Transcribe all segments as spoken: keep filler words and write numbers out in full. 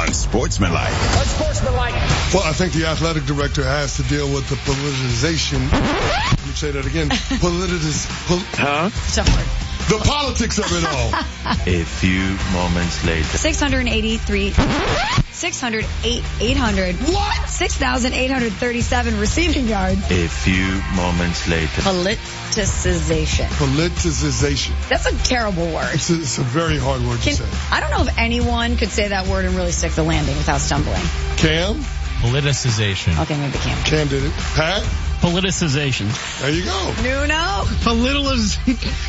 unsportsmanlike. Unsportsmanlike. Well, I think the athletic director has to deal with the politicization. Let me say that again. Politicis. Pol- huh? Tough word. The politics of it all. A few moments later. six hundred eighty-three. six hundred eight. eight hundred. What? six thousand eight hundred thirty-seven receiving yards. A few moments later. Politicization. Politicization. That's a terrible word. It's a, it's a very hard word Can, to say. I don't know if anyone could say that word and really stick the landing without stumbling. Cam? Politicization. Okay, maybe Cam. Cam did it. Pat? Politicization. There you go. Nuno? Politiciz-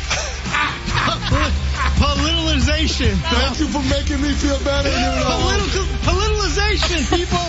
Politicization. Thank you for making me feel better, Nuno. Political, politicization, people.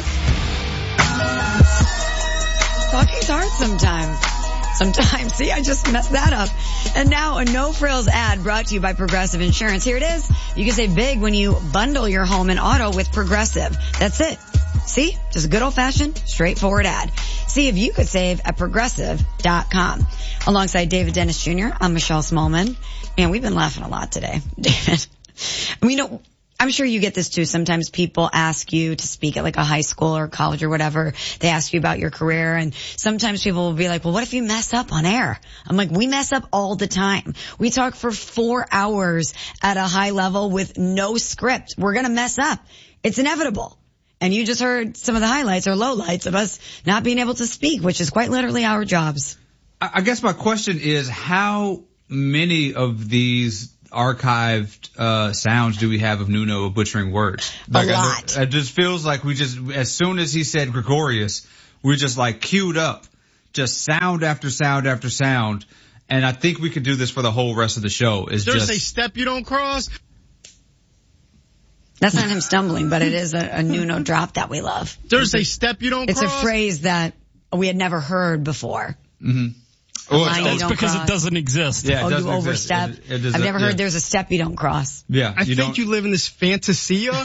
Talking's hard sometimes. Sometimes. See, I just messed that up. And now a no frills ad brought to you by Progressive Insurance. Here it is. You can save big when you bundle your home and auto with Progressive. That's it. See? Just a good old fashioned, straightforward ad. See if you could save at progressive dot com. Alongside David Dennis Junior, I'm Michelle Smallman. And we've been laughing a lot today, David. We know, I'm sure you get this too. Sometimes people ask you to speak at like a high school or college or whatever. They ask you about your career, and sometimes people will be like, well, what if you mess up on air? I'm like, we mess up all the time. We talk for four hours at a high level with no script. We're going to mess up. It's inevitable. And you just heard some of the highlights or lowlights of us not being able to speak, which is quite literally our jobs. I guess my question is, how many of these archived uh sounds do we have of Nuno butchering words? Like, a lot. I, it just feels like we just, as soon as he said Gregorius, we just like queued up just sound after sound after sound. And I think we could do this for the whole rest of the show. Is There's just a step you don't cross. That's not him stumbling, but it is a, a Nuno drop that we love. There's a step you don't It's cross. a phrase that we had never heard before. Mm-hmm. A Oh, line you That's don't because cross. it doesn't exist. Yeah, it Oh, you doesn't exist. overstep. It- it does- I've never yeah. heard there's a step you don't cross. Yeah, I you think don't you live in this fantasia.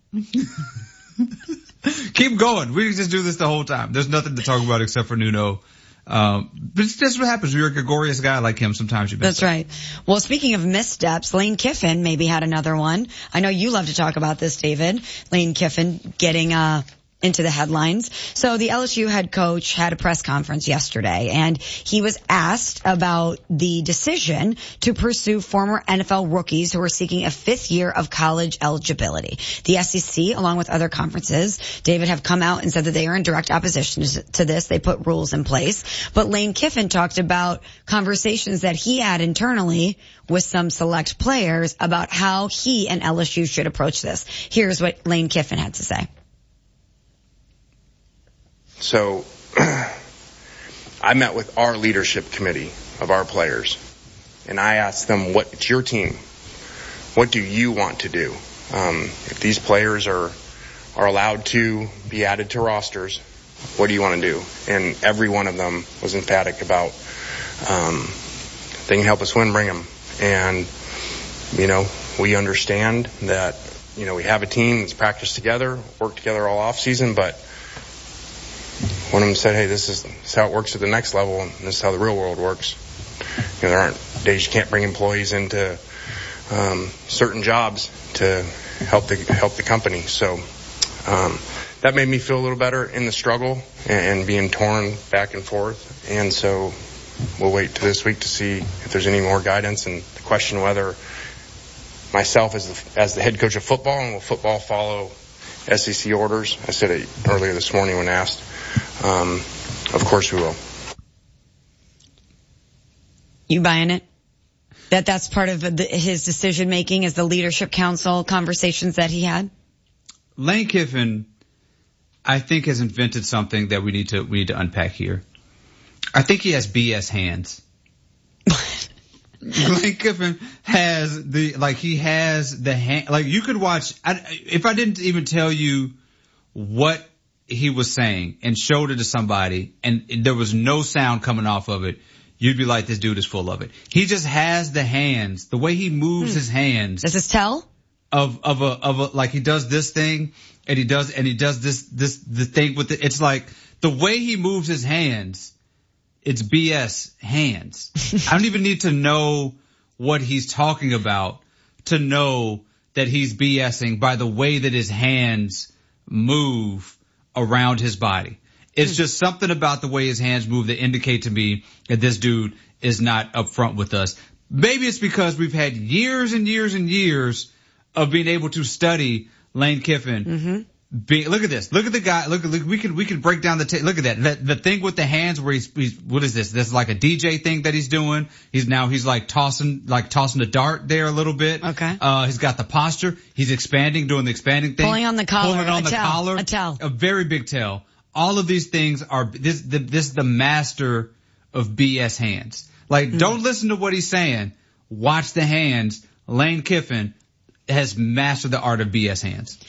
keep going. We can just do this the whole time. There's nothing to talk about except for Nuno. Um, but that's what happens. You're a gregarious guy like him. Sometimes you miss That's it. right. Well, speaking of missteps, Lane Kiffin maybe had another one. I know you love to talk about this, David. Lane Kiffin getting, uh, into the headlines. So the L S U head coach had a press conference yesterday, and he was asked about the decision to pursue former N F L rookies who are seeking a fifth year of college eligibility. The S E C, along with other conferences, David, have come out and said that they are in direct opposition to this. They put rules in place. But Lane Kiffin talked about conversations that he had internally with some select players about how he and L S U should approach this. Here's what Lane Kiffin had to say. So I met with our leadership committee of our players, and I asked them, what, it's your team. What do you want to do? Um, if these players are, are allowed to be added to rosters, what do you want to do? And every one of them was emphatic about, um, they can help us win, bring them. And, you know, we understand that, you know, we have a team that's practiced together, worked together all off season, but one of them said, hey, this is, this is how it works at the next level, and this is how the real world works. You know, there aren't days you can't bring employees into um, certain jobs to help the help the company. So um, that made me feel a little better in the struggle and, and being torn back and forth. And so we'll wait to this week to see if there's any more guidance and the question whether myself as the, as the head coach of football, and will football follow S E C orders? I said it earlier this morning when asked. Um, of course we will. You buying it? That that's part of the, his decision making as the leadership council conversations that he had? Lane Kiffin, I think, has invented something that we need to we need to unpack here. I think he has B S hands. Lane Kiffin has the like he has the hand like you could watch. I, if I didn't even tell you what he was saying and showed it to somebody, and there was no sound coming off of it, you'd be like, this dude is full of it. He just has the hands, the way he moves hmm. his hands. Does this tell? Of, of a, of a, like he does this thing and he does, and he does this, this, the thing with it. It's like the way he moves his hands, it's B S hands. I don't even need to know what he's talking about to know that he's BSing by the way that his hands move around his body. It's just something about the way his hands move that indicate to me that this dude is not upfront with us. Maybe it's because we've had years and years and years of being able to study Lane Kiffin. Mm-hmm. Be, look at this. Look at the guy. Look, look we can we can break down the ta- look at that. The, the thing with the hands where he's, he's what is this? This is like a D J thing that he's doing. He's now he's like tossing like tossing the dart there a little bit. Okay. Uh, he's got the posture. He's expanding, doing the expanding thing. Pulling on the collar. Pulling on a the tell, collar. A tell. A very big tell. All of these things are this. The, this is the master of B S hands. Like, mm. don't listen to what he's saying. Watch the hands. Lane Kiffin has mastered the art of B S hands.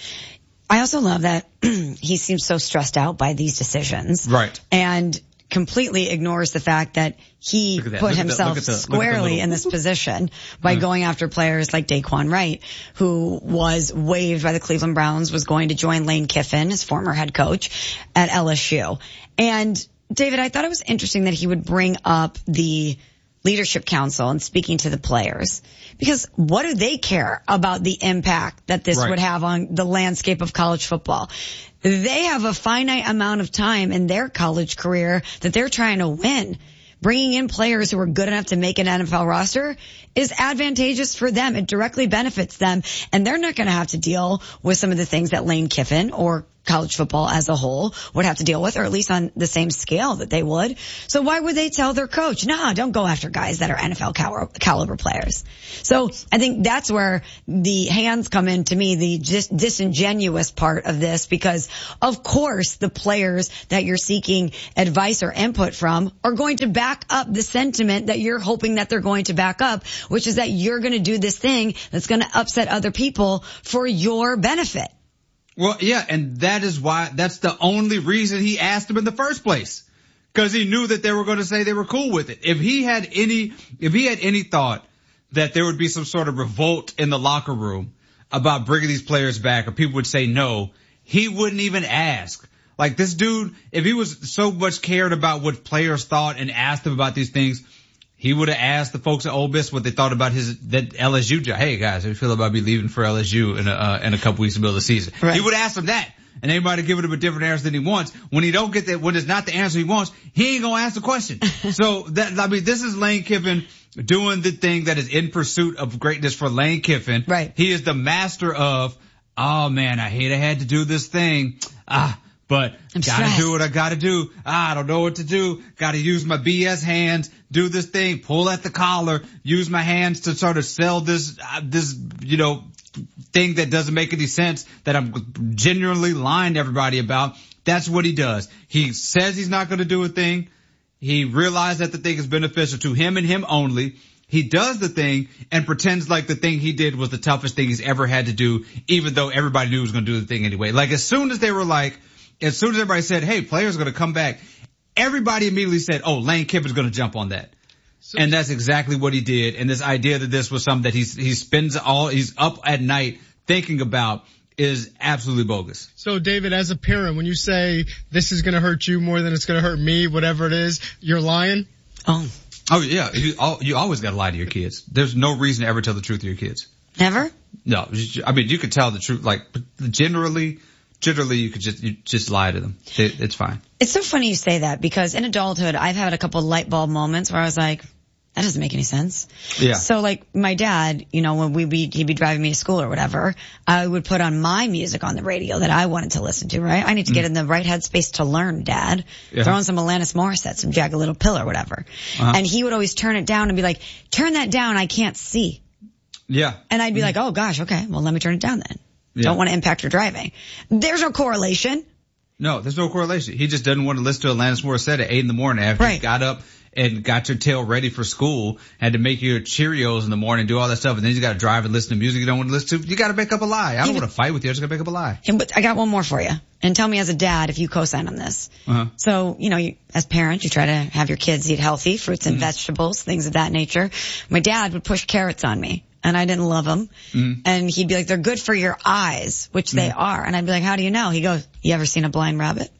I also love that he seems so stressed out by these decisions. Right. And completely ignores the fact that he that. put Look himself the, the, squarely little... in this position by uh-huh. going after players like Daquan Wright, who was waived by the Cleveland Browns, was going to join Lane Kiffin, his former head coach, at L S U. And David, I thought it was interesting that he would bring up the Leadership Council and speaking to the players, because what do they care about the impact that this right. would have on the landscape of college football? They have a finite amount of time in their college career that they're trying to win. Bringing in players who are good enough to make an N F L roster is advantageous for them. It directly benefits them, and they're not going to have to deal with some of the things that Lane Kiffin or college football as a whole would have to deal with, or at least on the same scale that they would. So why would they tell their coach, nah, don't go after guys that are N F L cal- caliber players? So I think that's where the hands come in to me, the just disingenuous part of this, because of course the players that you're seeking advice or input from are going to back up the sentiment that you're hoping that they're going to back up, which is that you're going to do this thing that's going to upset other people for your benefit. Well, yeah, and that is why, that's the only reason he asked him in the first place. Cause he knew that they were going to say they were cool with it. If he had any, if he had any thought that there would be some sort of revolt in the locker room about bringing these players back, or people would say no, he wouldn't even ask. Like this dude, if he was so much cared about what players thought and asked them about these things, he would have asked the folks at Ole Miss what they thought about his that L S U job. Hey guys, how do you feel about me leaving for L S U in a uh, in a couple weeks in the middle of the season? Right. He would ask them that, and they might have given him a different answer than he wants. When he don't get that, when it's not the answer he wants, he ain't gonna ask the question. So that I mean, this is Lane Kiffin doing the thing that is in pursuit of greatness for Lane Kiffin. Right. He is the master of. Oh man, I hate I had to do this thing. Ah. But I'm gotta stressed. do what I gotta do. Ah, I don't know what to do. Gotta use my B S hands, do this thing, pull at the collar, use my hands to sort of sell this, uh, this, you know, thing that doesn't make any sense that I'm genuinely lying to everybody about. That's what he does. He says he's not gonna do a thing. He realized that the thing is beneficial to him and him only. He does the thing and pretends like the thing he did was the toughest thing he's ever had to do, even though everybody knew he was gonna do the thing anyway. Like as soon as they were like, As soon as everybody said, hey, players are going to come back, everybody immediately said, oh, Lane Kiffin's going to jump on that. So, and that's exactly what he did. And this idea that this was something that he's, he spends all, he's up at night thinking about is absolutely bogus. So David, as a parent, when you say this is going to hurt you more than it's going to hurt me, whatever it is, you're lying? Oh. Oh yeah. You, you always got to lie to your kids. There's no reason to ever tell the truth to your kids. Never? No. I mean, you could tell the truth, like generally, Generally, you could just you just lie to them. It, it's fine. It's so funny you say that, because in adulthood, I've had a couple light bulb moments where I was like, that doesn't make any sense. Yeah. So like my dad, you know, when we be, he'd be driving me to school or whatever, I would put on my music on the radio that I wanted to listen to, right? I need to get mm. in the right headspace to learn, Dad. Yeah. Throw on some Alanis Morissette, some Jagged Little Pill or whatever. Uh-huh. And he would always turn it down and be like, turn that down, I can't see. Yeah. And I'd be mm. like, oh gosh, okay, well let me turn it down then. Yeah. Don't want to impact your driving. There's no correlation. No, there's no correlation. He just doesn't want to listen to Alanis Morissette at eight in the morning after right. he got up and got your tail ready for school, had to make your Cheerios in the morning, do all that stuff, and then you got to drive and listen to music you don't want to listen to. You got to make up a lie. I don't want to fight with you. I just got to make up a lie. Yeah, but I got one more for you. And tell me as a dad if you co-sign on this. Uh-huh. So, you know, you, as parents, you try to have your kids eat healthy, fruits and mm-hmm. vegetables, things of that nature. My dad would push carrots on me. And I didn't love them. Mm. And he'd be like, they're good for your eyes, which mm. they are. And I'd be like, how do you know? He goes, you ever seen a blind rabbit?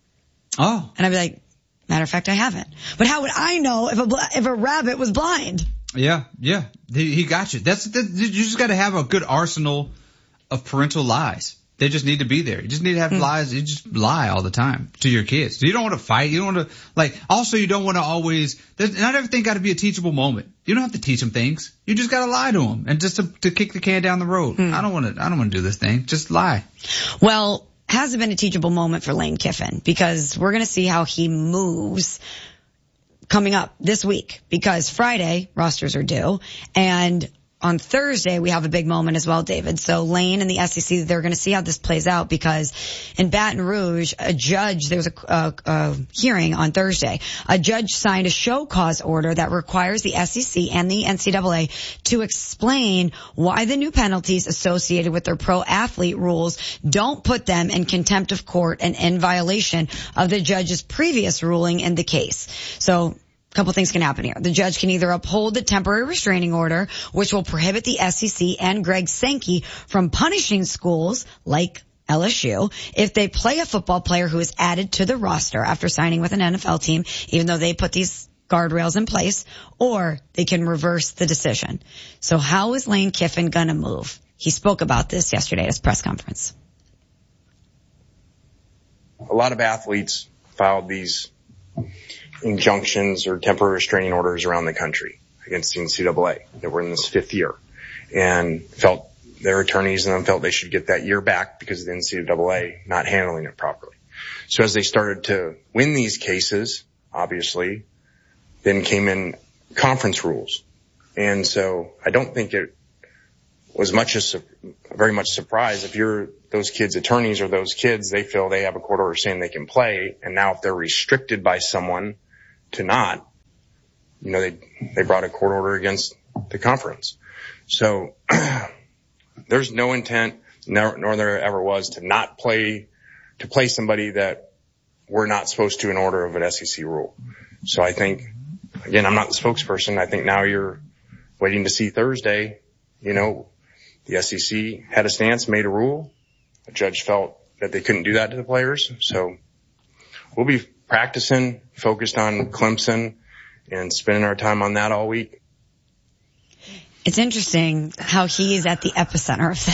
Oh. And I'd be like, matter of fact, I haven't. But how would I know if a, if a rabbit was blind? Yeah, yeah. He, he got you. That's, that, you just gotta have a good arsenal of parental lies. They just need to be there. You just need to have mm. lies. You just lie all the time to your kids. You don't want to fight. You don't want to, like, also you don't want to always, not everything got to be a teachable moment. You don't have to teach them things. You just got to lie to them and just to, to kick the can down the road. Mm. I don't want to, I don't want to do this thing. Just lie. Well, hasn't been a teachable moment for Lane Kiffin because we're going to see how he moves coming up this week because Friday rosters are due and on Thursday, we have a big moment as well, David. So Lane and the S E C, they're going to see how this plays out because in Baton Rouge, a judge, there was a, a, a hearing on Thursday. A judge signed a show cause order that requires the S E C and the N C double A to explain why the new penalties associated with their pro athlete rules don't put them in contempt of court and in violation of the judge's previous ruling in the case. So, a couple things can happen here. The judge can either uphold the temporary restraining order, which will prohibit the S E C and Greg Sankey from punishing schools like L S U if they play a football player who is added to the roster after signing with an N F L team, even though they put these guardrails in place, or they can reverse the decision. So how is Lane Kiffin going to move? He spoke about this yesterday at his press conference. A lot of athletes filed these injunctions or temporary restraining orders around the country against the N C double A that were in this fifth year and felt their attorneys and them felt they should get that year back because of the N C double A not handling it properly. So as they started to win these cases, obviously, then came in conference rules. And so I don't think it was much as very much surprise if you're those kids' attorneys or those kids, they feel they have a court order saying they can play. And now if they're restricted by someone to not, you know, they, they brought a court order against the conference. So there's no intent, nor, nor there ever was to not play, to play somebody that we're not supposed to in order of an S E C rule. So I think, again, I'm not the spokesperson. I think now you're waiting to see Thursday, you know, the S E C had a stance, made a rule. The judge felt that they couldn't do that to the players. So we'll be practicing, focused on Clemson, and spending our time on that all week. It's interesting how he is at the epicenter of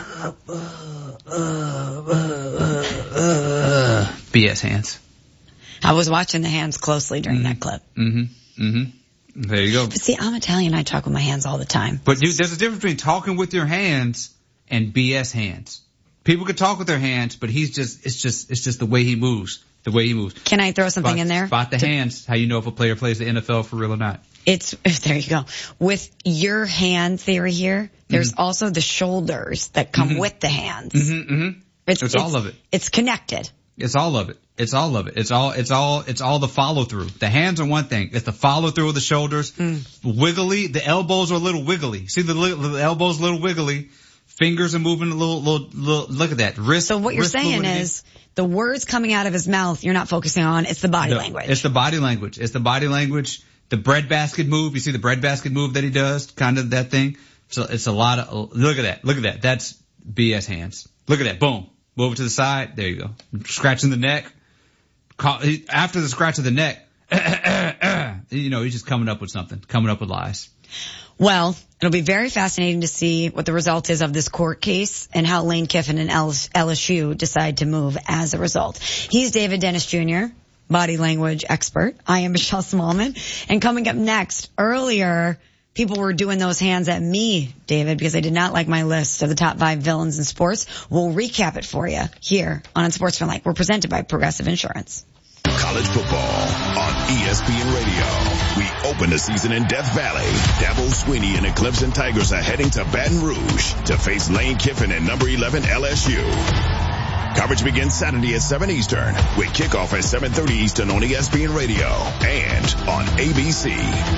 this. B S hands. I was watching the hands closely during mm-hmm. that clip. Mm-hmm. Mm-hmm. There you go. But see, I'm Italian. I talk with my hands all the time. But you, there's a difference between talking with your hands and B S hands. People can talk with their hands, but he's just, it's just, it's just the way he moves. The way he moves. Can I throw something spot, in there? Spot the to, hands. How you know if a player plays the N F L for real or not. It's, there you go. With your hand theory here, there's mm-hmm. also the shoulders that come mm-hmm. with the hands. Mm-hmm, mm-hmm. It's, it's, it's all of it. It's connected. It's all of it. It's all of it. It's all, it's all, it's all the follow through. The hands are one thing. It's the follow through of the shoulders. Mm. Wiggly. The elbows are a little wiggly. See the, the elbows a little wiggly. Fingers are moving a little, little, little, look at that. Wrist. So what you're saying is the words coming out of his mouth you're not focusing on. It's the body no, language. It's the body language. It's the body language. The breadbasket move. You see the breadbasket move that he does? Kind of that thing. So it's a lot of, look at that. Look at that. That's B S hands. Look at that. Boom. Move it to the side. There you go. Scratching the neck. After the scratch of the neck, you know, he's just coming up with something, coming up with lies. Well, it'll be very fascinating to see what the result is of this court case and how Lane Kiffin and L S U decide to move as a result. He's David Dennis Junior, body language expert. I am Michelle Smallman. And coming up next, earlier, people were doing those hands at me, David, because they did not like my list of the top five villains in sports. We'll recap it for you here on Unsportsman Like. We're presented by Progressive Insurance. College football on E S P N Radio. We open the season in Death Valley. Dabo Swinney and the Clemson Tigers are heading to Baton Rouge to face Lane Kiffin and number eleven L S U. Coverage begins Saturday at seven Eastern with kickoff at seven thirty Eastern on E S P N Radio and on A B C.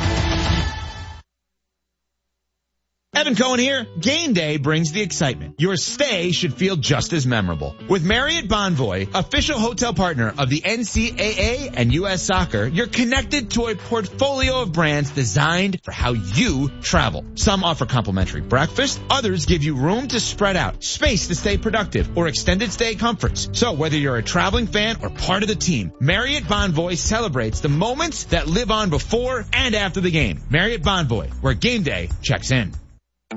Evan Cohen here. Game day brings the excitement. Your stay should feel just as memorable. With Marriott Bonvoy, official hotel partner of the N C double A and U S Soccer, you're connected to a portfolio of brands designed for how you travel. Some offer complimentary breakfast, others give you room to spread out, space to stay productive, or extended stay comforts. So whether you're a traveling fan or part of the team, Marriott Bonvoy celebrates the moments that live on before and after the game. Marriott Bonvoy, where game day checks in.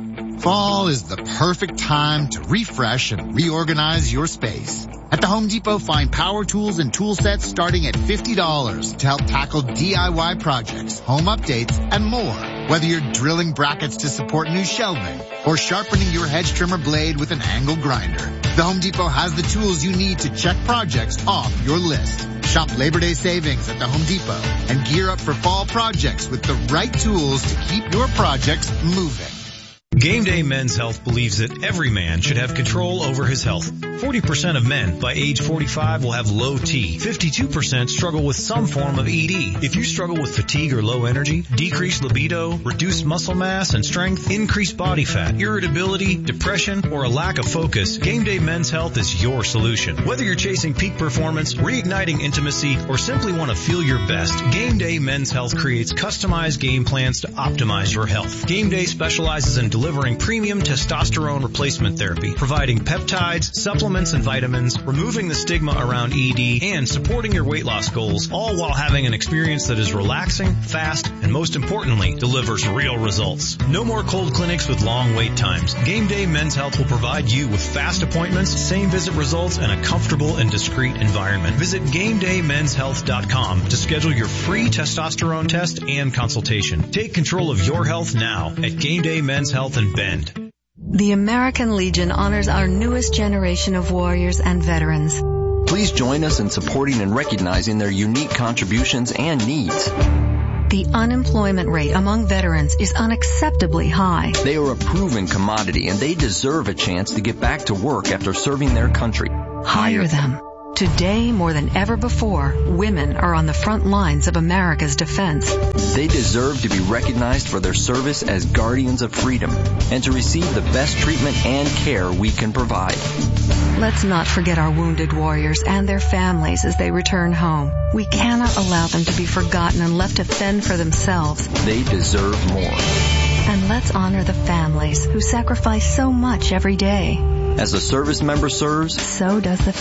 Fall is the perfect time to refresh and reorganize your space. At the Home Depot, find power tools and tool sets starting at fifty dollars to help tackle D I Y projects, home updates, and more. Whether you're drilling brackets to support new shelving or sharpening your hedge trimmer blade with an angle grinder, the Home Depot has the tools you need to check projects off your list. Shop Labor Day savings at the Home Depot and gear up for fall projects with the right tools to keep your projects moving. Game Day Men's Health believes that every man should have control over his health. forty percent of men by age forty-five will have low T. fifty-two percent struggle with some form of E D. If you struggle with fatigue or low energy, decreased libido, reduced muscle mass and strength, increased body fat, irritability, depression, or a lack of focus, Game Day Men's Health is your solution. Whether you're chasing peak performance, reigniting intimacy, or simply want to feel your best, Game Day Men's Health creates customized game plans to optimize your health. Game Day specializes in delivering delivering premium testosterone replacement therapy, providing peptides, supplements, and vitamins, removing the stigma around E D, and supporting your weight loss goals, all while having an experience that is relaxing, fast, and most importantly, delivers real results. No more cold clinics with long wait times. Game Day Men's Health will provide you with fast appointments, same visit results, and a comfortable and discreet environment. Visit game day men's health dot com to schedule your free testosterone test and consultation. Take control of your health now at Game Day Men's Health in Bend. The American Legion honors our newest generation of warriors and veterans. Please join us in supporting and recognizing their unique contributions and needs. The unemployment rate among veterans is unacceptably high. They are a proven commodity and they deserve a chance to get back to work after serving their country. Hire them. Today, more than ever before, women are on the front lines of America's defense. They deserve to be recognized for their service as guardians of freedom and to receive the best treatment and care we can provide. Let's not forget our wounded warriors and their families as they return home. We cannot allow them to be forgotten and left to fend for themselves. They deserve more. And let's honor the families who sacrifice so much every day. As a service member serves, so does the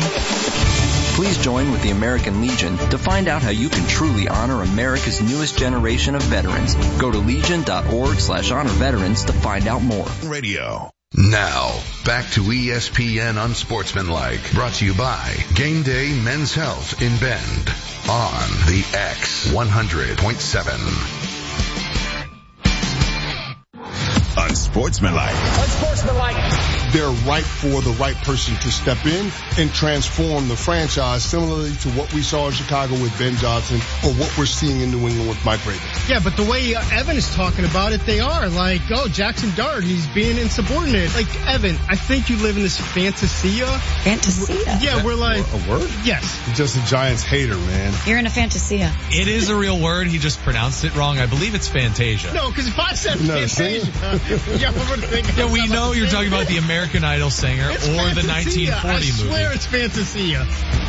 family. Please join with the American Legion to find out how you can truly honor America's newest generation of veterans. Go to legion.org slash honor veterans to find out more. Radio. Now, back to E S P N Unsportsmanlike, brought to you by Game Day Men's Health in Bend on the X one hundred point seven. Unsportsmanlike. Unsportsmanlike. They're ripe for the right person to step in and transform the franchise, similarly to what we saw in Chicago with Ben Johnson or what we're seeing in New England with Mike Vrabel. Yeah, but the way uh, Evan is talking about it, they are like, oh, Jackson Dart, he's being insubordinate. Like, Evan, I think you live in this fantasia. Fantasia? Yeah, we're like. A word? Yes. He's just a Giants hater, man. You're in a fantasia. It is a real word. He just pronounced it wrong. I believe it's Fantasia. No, because if I said no, Fantasia, yeah, we're thinking. Yeah, we know you're talking about the American Idol singer it's or Fantasia. the nineteen forty movie. I swear movie. it's Fantasia.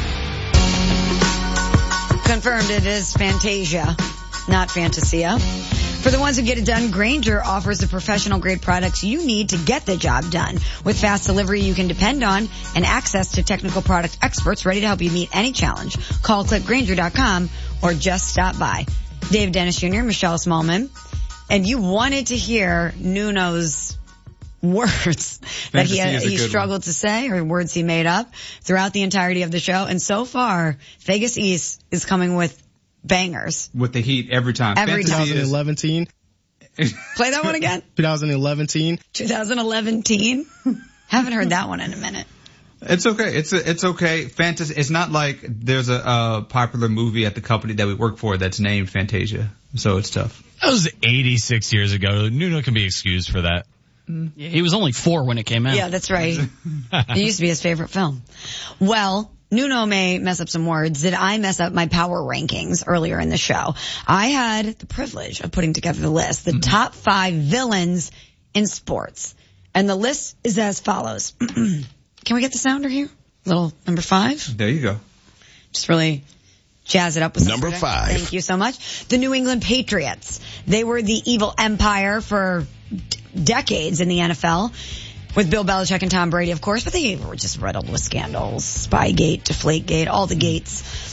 Confirmed it is Fantasia, not Fantasia. For the ones who get it done, Grainger offers the professional grade products you need to get the job done. With fast delivery you can depend on and access to technical product experts ready to help you meet any challenge. Call click grainger dot com or just stop by. Dave Dennis Junior, Michelle Smallman, and you wanted to hear Nuno's words that he, had, he struggled one. to say or words he made up throughout the entirety of the show. And so far, Vegas East is coming with bangers. With the heat every time. Every time. twenty eleven teen. Play that one again. twenty eleven teen. twenty eleven teen. Haven't heard that one in a minute. It's okay. It's a, it's okay. Fantasy. It's not like there's a, a popular movie at the company that we work for that's named Fantasia. So it's tough. That was eighty-six years ago. Nuno can be excused for that. Yeah, he was only four when it came out. Yeah, that's right. It used to be his favorite film. Well, Nuno may mess up some words. Did I mess up my power rankings earlier in the show? I had the privilege of putting together the list, the mm-hmm. top five villains in sports. And the list is as follows. Can we get the sounder here? Little number five. There you go. Just really jazz it up with number five. Thank you so much. The New England Patriots. They were the evil empire for d- decades in the N F L. With Bill Belichick and Tom Brady, of course, but they were just riddled with scandals. Spygate, Deflategate, all the gates.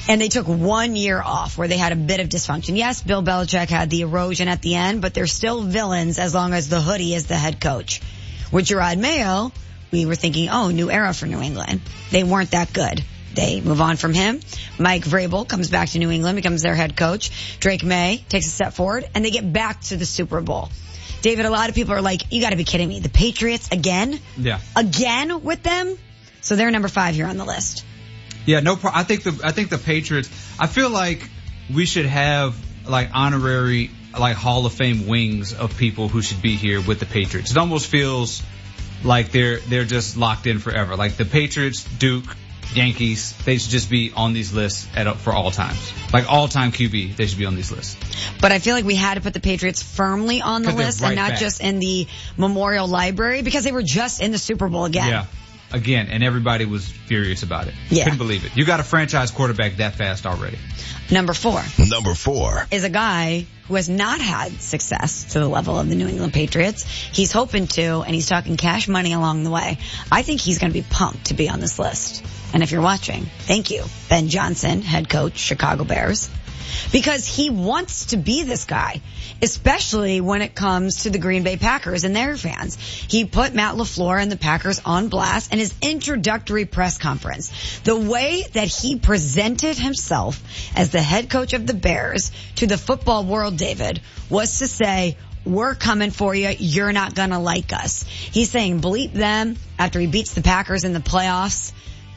And they took one year off where they had a bit of dysfunction. Yes, Bill Belichick had the erosion at the end, but they're still villains as long as the hoodie is the head coach. With Gerard Mayo, we were thinking, oh, new era for New England. They weren't that good. They move on from him. Mike Vrabel comes back to New England, becomes their head coach. Drake May takes a step forward, and they get back to the Super Bowl. David, a lot of people are like, you gotta be kidding me. The Patriots again? Yeah. Again with them? So they're number five here on the list. Yeah, no problem. I think the, I think the Patriots, I feel like we should have like honorary, like Hall of Fame wings of people who should be here with the Patriots. It almost feels like they're, they're just locked in forever. Like the Patriots, Duke, Yankees, they should just be on these lists at, for all times. Like all-time Q B, they should be on these lists. But I feel like we had to put the Patriots firmly on the list right and not back. just in the Memorial Library because they were just in the Super Bowl again. Yeah. Again, and everybody was furious about it. Yeah. Couldn't believe it. You got a franchise quarterback that fast already. Number four. Number four. Is a guy who has not had success to the level of the New England Patriots. He's hoping to, and he's talking cash money along the way. I think he's going to be pumped to be on this list. And if you're watching, thank you, Ben Johnson, head coach, Chicago Bears. Because he wants to be this guy, especially when it comes to the Green Bay Packers and their fans. He put Matt LaFleur and the Packers on blast in his introductory press conference. The way that he presented himself as the head coach of the Bears to the football world, David, was to say, we're coming for you. You're not going to like us. He's saying bleep them after he beats the Packers in the playoffs.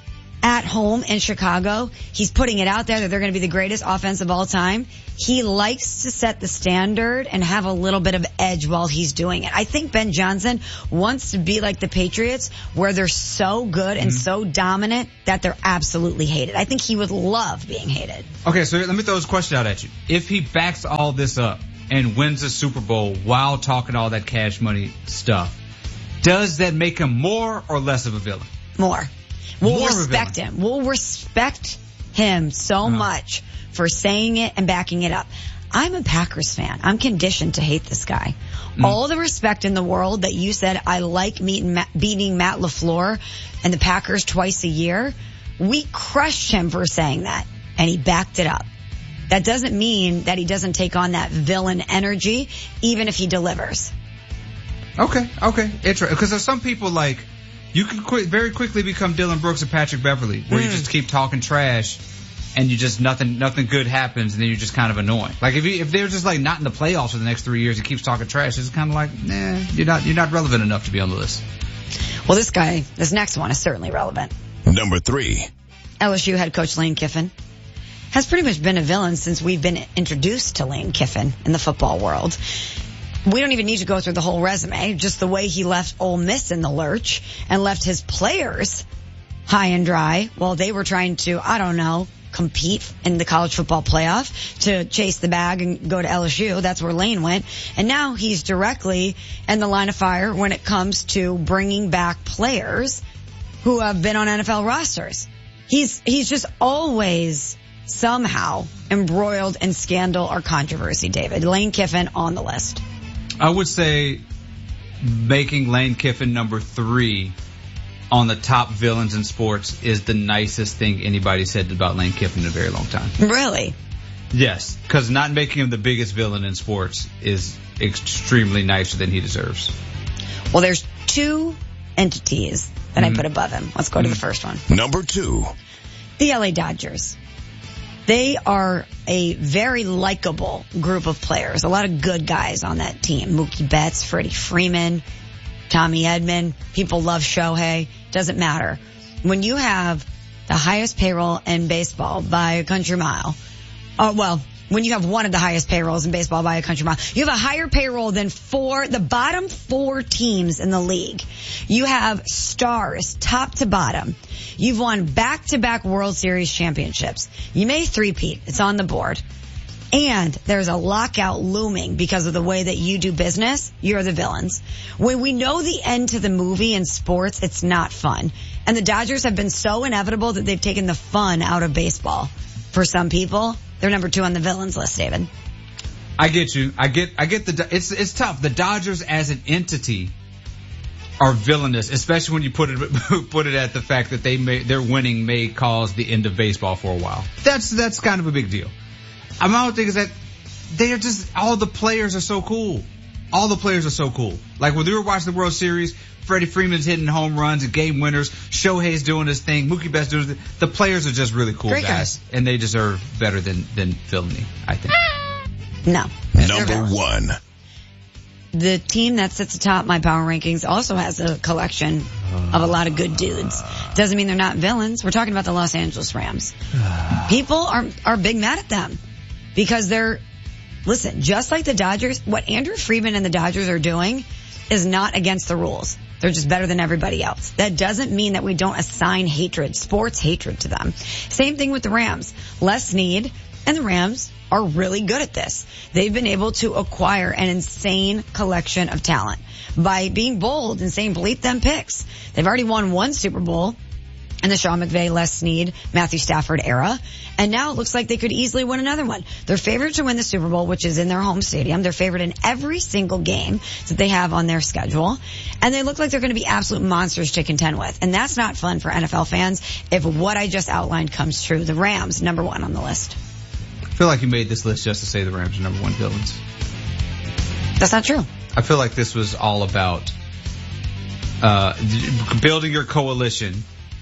At home in Chicago, he's putting it out there that they're going to be the greatest offense of all time. He likes to set the standard and have a little bit of edge while he's doing it. I think Ben Johnson wants to be like the Patriots where they're so good and mm-hmm. so dominant that they're absolutely hated. I think he would love being hated. Okay, so let me throw this question out at you. If he backs all this up and wins the Super Bowl while talking all that cash money stuff, does that make him more or less of a villain? More. We'll More respect him. We'll respect him so oh. much for saying it and backing it up. I'm a Packers fan. I'm conditioned to hate this guy. Mm. All the respect in the world that you said I like meeting, beating Matt LaFleur and the Packers twice a year, we crushed him for saying that, and he backed it up. That doesn't mean that he doesn't take on that villain energy, even if he delivers. Okay, okay. Interesting. Because there's some people like, you can quick, very quickly become Dylan Brooks or Patrick Beverly, where mm. you just keep talking trash, and you just nothing, nothing good happens, and then you're just kind of annoying. Like if you, if they're just like not in the playoffs for the next three years, he keeps talking trash. It's kind of like, nah, you're not, you're not relevant enough to be on the list. Well, this guy, this next one is certainly relevant. Number three. L S U head coach Lane Kiffin has pretty much been a villain since we've been introduced to Lane Kiffin in the football world. We don't even need to go through the whole resume, just the way he left Ole Miss in the lurch and left his players high and dry while they were trying to, I don't know, compete in the college football playoff to chase the bag and go to L S U. That's where Lane went. And now he's directly in the line of fire when it comes to bringing back players who have been on N F L rosters. He's, he's just always somehow embroiled in scandal or controversy, David. Lane Kiffin on the list. I would say making Lane Kiffin number three on the top villains in sports is the nicest thing anybody said about Lane Kiffin in a very long time. Really? Yes, because not making him the biggest villain in sports is extremely nicer than he deserves. Well, there's two entities that mm-hmm. I put above him. Let's go mm-hmm. to the first one. Number two. The L A Dodgers. They are a very likable group of players. A lot of good guys on that team. Mookie Betts, Freddie Freeman, Tommy Edman. People love Shohei. Doesn't matter. When you have the highest payroll in baseball by a country mile, oh, well, when you have one of the highest payrolls in baseball by a country mile, you have a higher payroll than four, the bottom four teams in the league. You have stars, top to bottom. You've won back-to-back World Series championships. You may three-peat. It's on the board. And there's a lockout looming because of the way that you do business. You're the villains. When we know the end to the movie in sports, it's not fun. And the Dodgers have been so inevitable that they've taken the fun out of baseball. For some people, they're number two on the villains list, David. I get you. I get, I get the, it's, it's tough. The Dodgers as an entity are villainous, especially when you put it put it at the fact that they may their winning may cause the end of baseball for a while. That's that's kind of a big deal. I mean, my whole thing is that they are just all the players are so cool. All the players are so cool. Like when we were watching the World Series, Freddie Freeman's hitting home runs and game winners. Shohei's doing his thing. Mookie Betts doing his thing. The players are just really cool guys, guys, and they deserve better than than villainy, I think. No. Number one. The team that sits atop my power rankings also has a collection of a lot of good dudes. Doesn't mean they're not villains. We're talking about the Los Angeles Rams. People are are big mad at them because they're, listen, just like the Dodgers, what Andrew Friedman and the Dodgers are doing is not against the rules. They're just better than everybody else. That doesn't mean that we don't assign hatred, sports hatred to them. Same thing with the Rams. Les Snead and the Rams are really good at this. They've been able to acquire an insane collection of talent by being bold and saying bleep them picks. They've already won one Super Bowl in the Sean McVay, Les Snead, Matthew Stafford era, and now it looks like they could easily win another one. They're favored to win the Super Bowl, which is in their home stadium. They're favored in every single game that they have on their schedule, and they look like they're going to be absolute monsters to contend with. And that's not fun for N F L fans if what I just outlined comes true. The Rams, number one on the list. I feel like you made this list just to say the Rams are number one villains. That's not true. I feel like this was all about uh building your coalition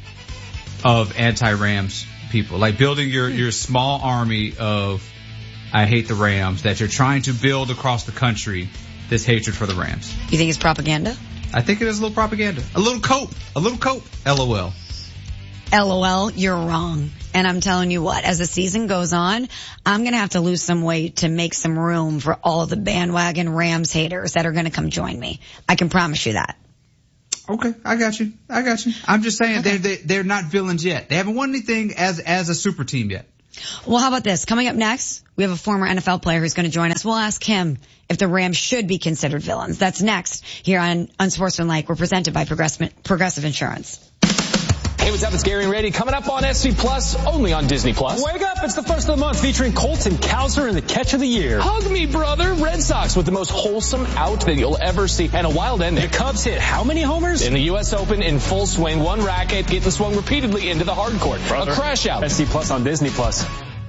of anti-Rams people. Like building your, your small army of I hate the Rams that you're trying to build across the country, this hatred for the Rams. You think it's propaganda? I think it is a little propaganda. A little cope. A little cope. LOL. LOL, you're wrong. And I'm telling you what, as the season goes on, I'm going to have to lose some weight to make some room for all the bandwagon Rams haters that are going to come join me. I can promise you that. Okay, I got you. I got you. I'm just saying okay. they, they, they're not villains yet. They haven't won anything as, as a super team yet. Well, how about this? Coming up next, we have a former N F L player who's going to join us. We'll ask him if the Rams should be considered villains. That's next here on Unsportsmanlike. We're presented by Progressive, Progressive Insurance. Hey, what's up? It's Gary and Randy coming up on S C Plus, only on Disney Plus. Wake up! It's the first of the month featuring Colton Cowser and the catch of the year. Hug me, brother! Red Sox with the most wholesome out that you'll ever see and a wild ending. The Cubs hit how many homers? In the U S Open in full swing, one racket getting swung repeatedly into the hard court. Brother. A crash out. S C Plus on Disney Plus.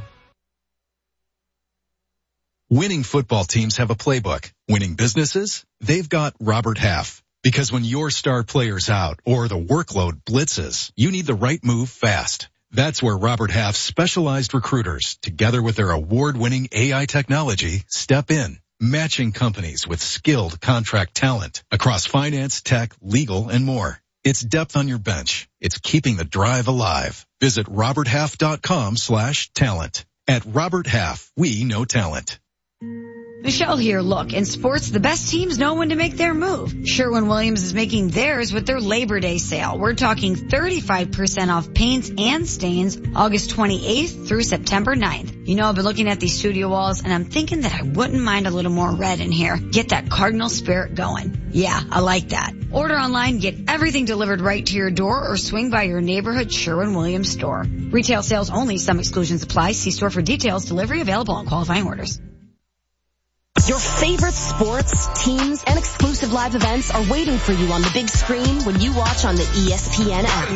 Winning football teams have a playbook. Winning businesses? They've got Robert Half. Because when your star player's out or the workload blitzes, you need the right move fast. That's where Robert Half's specialized recruiters, together with their award-winning A I technology, step in, matching companies with skilled contract talent across finance, tech, legal, and more. It's depth on your bench. It's keeping the drive alive. Visit roberthalf.com slash talent. At Robert Half, we know talent. Michelle here. Look, in sports, the best teams know when to make their move. Sherwin-Williams is making theirs with their Labor Day sale. We're talking thirty-five percent off paints and stains August twenty-eighth through September ninth. You know, I've been looking at these studio walls and I'm thinking that I wouldn't mind a little more red in here. Get that Cardinal spirit going. Yeah, I like that. Order online, get everything delivered right to your door, or swing by your neighborhood Sherwin-Williams store. Retail sales only. Some exclusions apply. See store for details. Delivery available on qualifying orders. Your favorite sports, teams, and exclusive live events are waiting for you on the big screen when you watch on the E S P N app.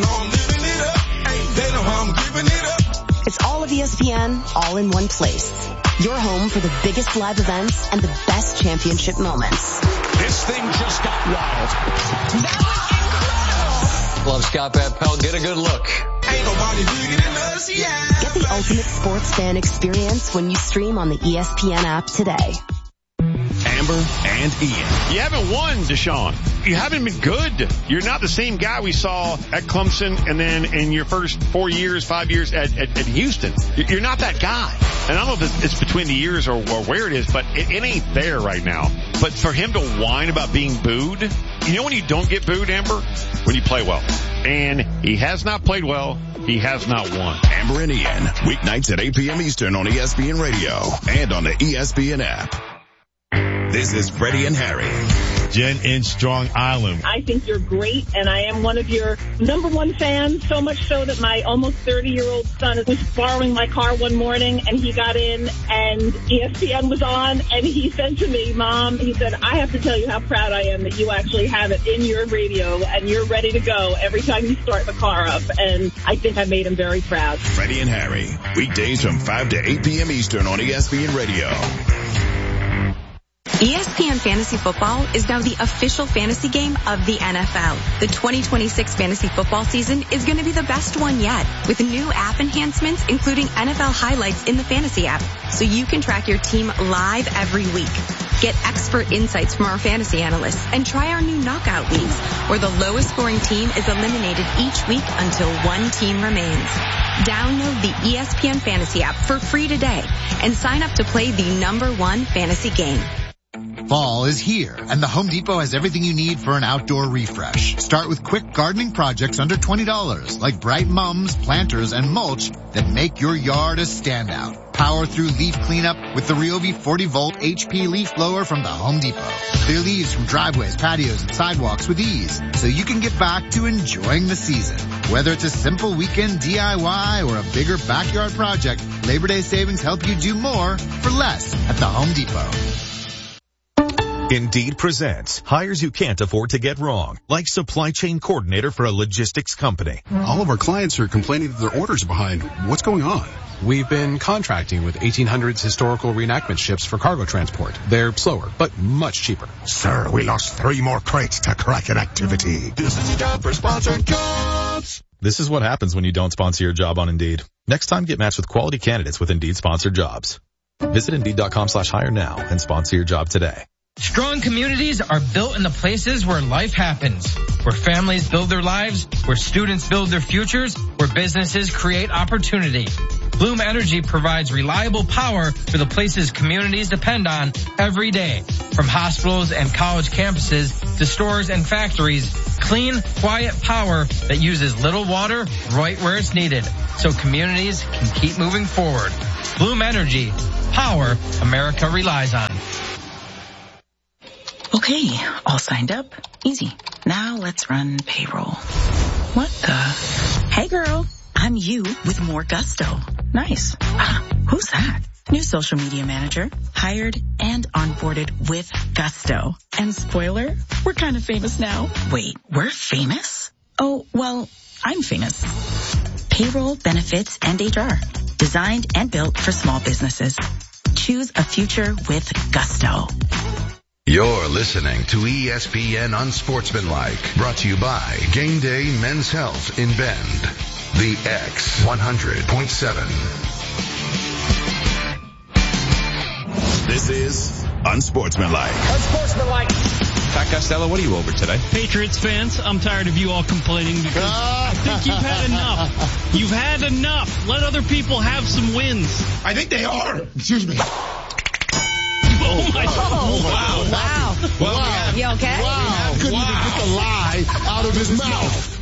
It's all of E S P N, all in one place. Your home for the biggest live events and the best championship moments. This thing just got wild. That was incredible. Love Scott Van Pelt. Get a good look. Ain't nobody bigger than us, yeah. Get the ultimate sports fan experience when you stream on the E S P N app today. Amber and Ian. You haven't won, Deshaun. You haven't been good. You're not the same guy we saw at Clemson and then in your first four years, five years at, at, at Houston. You're not that guy. And I don't know if it's between the years or, or where it is, but it, it ain't there right now. But for him to whine about being booed, you know when you don't get booed, Amber? When you play well. And he has not played well. He has not won. Amber and Ian, weeknights at eight p.m. Eastern on E S P N Radio and on the E S P N app. This is Freddie and Harry. Jen in Strong Island. I think you're great, and I am one of your number one fans, so much so that my almost thirty-year-old son was borrowing my car one morning, and he got in, and E S P N was on, and he said to me, Mom, he said, I have to tell you how proud I am that you actually have it in your radio, and you're ready to go every time you start the car up, and I think I made him very proud. Freddie and Harry, weekdays from five to eight p.m. Eastern on E S P N Radio. E S P N Fantasy Football is now the official fantasy game of the N F L. The twenty twenty-six fantasy football season is going to be the best one yet, with new app enhancements, including N F L highlights in the fantasy app, so you can track your team live every week. Get expert insights from our fantasy analysts and try our new knockout leagues, where the lowest scoring team is eliminated each week until one team remains. Download the E S P N Fantasy app for free today and sign up to play the number one fantasy game. Fall is here, and the Home Depot has everything you need for an outdoor refresh. Start with quick gardening projects under twenty dollars, like bright mums, planters, and mulch that make your yard a standout. Power through leaf cleanup with the Ryobi forty volt H P leaf blower from the Home Depot. Clear leaves from driveways, patios, and sidewalks with ease, so you can get back to enjoying the season. Whether it's a simple weekend D I Y or a bigger backyard project, Labor Day savings help you do more for less at the Home Depot. Indeed presents hires you can't afford to get wrong, like supply chain coordinator for a logistics company. All of our clients are complaining that their orders are behind. What's going on? We've been contracting with eighteen hundreds historical reenactment ships for cargo transport. They're slower, but much cheaper. Sir, we lost three more crates to Kraken activity. This is your job for sponsored jobs. This is what happens when you don't sponsor your job on Indeed. Next time, get matched with quality candidates with Indeed sponsored jobs. Visit Indeed.com slash hire now and sponsor your job today. Strong communities are built in the places where life happens, where families build their lives, where students build their futures, where businesses create opportunity. Bloom Energy provides reliable power for the places communities depend on every day. From hospitals and college campuses to stores and factories, clean, quiet power that uses little water right where it's needed, so communities can keep moving forward. Bloom Energy, power America relies on. Okay, all signed up. Easy. Now let's run payroll. What the? Hey girl, I'm you with more gusto. Nice. Ah, who's that? New social media manager, hired and onboarded with gusto. And spoiler, we're kind of famous now. Wait, we're famous? Oh, well, I'm famous. Payroll, benefits, and H R. Designed and built for small businesses. Choose a future with gusto. You're listening to E S P N Unsportsmanlike, brought to you by Game Day Men's Health in Bend. The X one hundred point seven. This is Unsportsmanlike. Unsportsmanlike. Pat Costello, what are you over today? Patriots fans, I'm tired of you all complaining because I think you've had enough. You've had enough. Let other people have some wins. I think they are. Excuse me. Oh my God. Oh, wow. Wow. Well, wow. You okay? Wow. Couldn't wow. even get the lie out of his mouth.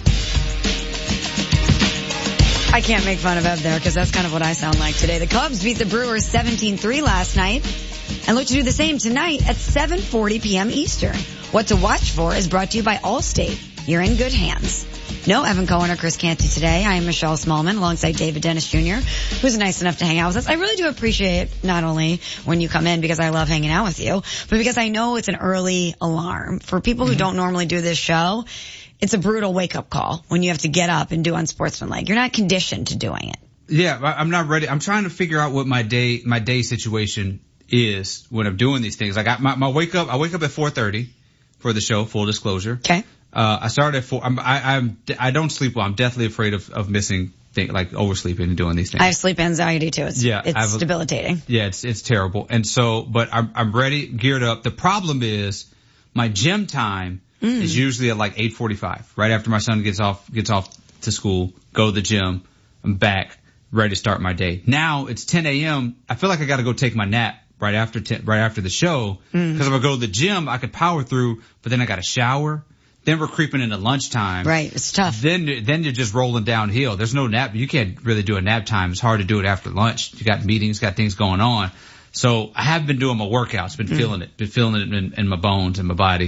I can't make fun of Ev there because that's kind of what I sound like today. The Cubs beat the Brewers seventeen three last night and look to do the same tonight at seven forty p.m. Eastern. What to watch for is brought to you by Allstate. You're in good hands. No Evan Cohen or Chris Canty today. I am Michelle Smallman alongside David Dennis Junior, who's nice enough to hang out with us. I really do appreciate not only when you come in because I love hanging out with you, but because I know it's an early alarm. For people who don't normally do this show, it's a brutal wake-up call when you have to get up and do Unsportsmanlike. You're not conditioned to doing it. Yeah, I'm not ready. I'm trying to figure out what my day, my day situation is when I'm doing these things. I got my, my wake up, I wake up at four thirty for the show, full disclosure. Okay. Uh, I started at four. I'm, I, I'm, I don't sleep well. I'm deathly afraid of, of missing things, like oversleeping and doing these things. I have sleep anxiety too. It's, yeah, it's a, debilitating. Yeah, it's, it's terrible. And so, but I'm, I'm ready, geared up. The problem is my gym time mm. is usually at like eight forty-five, right after my son gets off, gets off to school, go to the gym. I'm back, ready to start my day. Now it's ten a.m. I feel like I got to go take my nap right after, ten, right after the show. Mm. Cause if I go to the gym, I could power through, but then I got to shower. Then we're creeping into lunchtime. Right, it's tough. Then, then you're just rolling downhill. There's no nap. You can't really do a nap time. It's hard to do it after lunch. You got meetings, got things going on. So I have been doing my workouts, been mm. feeling it, been feeling it in, in my bones and my body.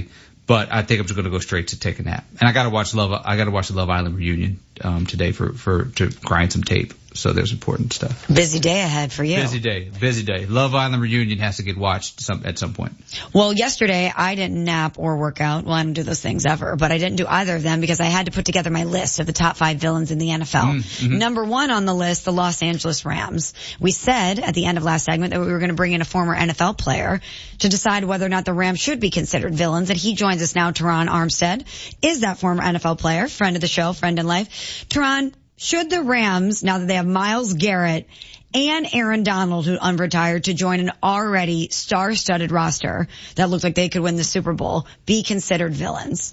But I think I'm just going to go straight to take a nap. And I got to watch Love. I got to watch the Love Island reunion um, today for for to grind some tape. So there's important stuff. Busy day ahead for you. Busy day, busy day. Love Island reunion has to get watched some at some point. Well, yesterday I didn't nap or work out. Well, I don't do those things ever, but I didn't do either of them because I had to put together my list of the top five villains in the N F L. Mm-hmm. Number one on the list, the Los Angeles Rams. We said at the end of last segment that we were going to bring in a former N F L player to decide whether or not the Rams should be considered villains. And he joins us now. Teron Armstead is that former N F L player, friend of the show, friend in life. Teron, should the Rams, now that they have Myles Garrett and Aaron Donald, who unretired, to join an already star-studded roster that looks like they could win the Super Bowl, be considered villains?